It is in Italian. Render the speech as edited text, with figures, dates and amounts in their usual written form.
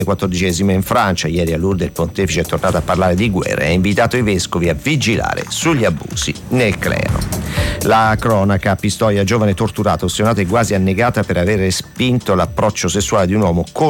XIV in Francia. Ieri a Lourdes il pontefice è tornato a parlare di guerra e ha invitato i vescovi a vigilare sugli abusi nel clero. La cronaca: Pistoia, giovane torturata, ostinata e quasi annegata per aver respinto l'approccio sessuale di un uomo